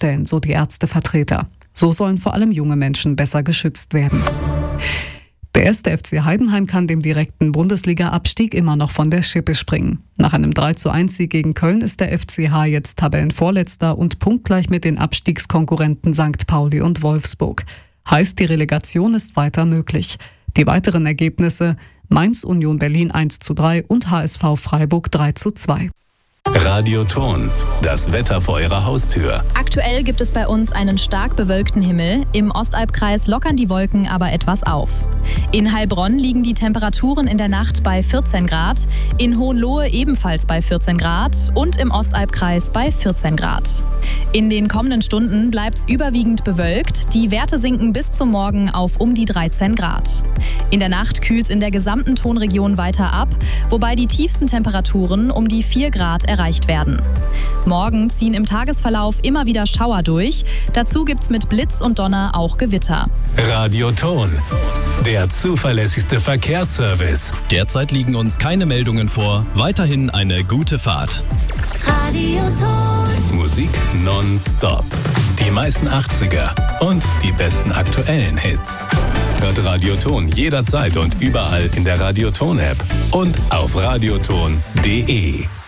stellen, so die Ärztevertreter. So sollen vor allem junge Menschen besser geschützt werden. Der 1. FC Heidenheim kann dem direkten Bundesliga-Abstieg immer noch von der Schippe springen. Nach einem 3:1-Sieg gegen Köln ist der FCH jetzt Tabellenvorletzter und punktgleich mit den Abstiegskonkurrenten St. Pauli und Wolfsburg. Heißt, die Relegation ist weiter möglich. Die weiteren Ergebnisse: Mainz Union Berlin 1:3 und HSV Freiburg 3:2. Radioton, das Wetter vor Ihrer Haustür. Aktuell gibt es bei uns einen stark bewölkten Himmel. Im Ostalbkreis lockern die Wolken aber etwas auf. In Heilbronn liegen die Temperaturen in der Nacht bei 14 Grad, in Hohenlohe ebenfalls bei 14 Grad und im Ostalbkreis bei 14 Grad. In den kommenden Stunden bleibt es überwiegend bewölkt. Die Werte sinken bis zum Morgen auf um die 13 Grad. In der Nacht kühlt es in der gesamten Tonregion weiter ab, wobei die tiefsten Temperaturen um die 4 Grad erreicht werden. Morgen ziehen im Tagesverlauf immer wieder Schauer durch. Dazu gibt's mit Blitz und Donner auch Gewitter. Radioton, der zuverlässigste Verkehrsservice. Derzeit liegen uns keine Meldungen vor. Weiterhin eine gute Fahrt. Radioton. Musik nonstop. Die meisten 80er und die besten aktuellen Hits. Hört Radioton jederzeit und überall in der Radioton-App und auf radioton.de.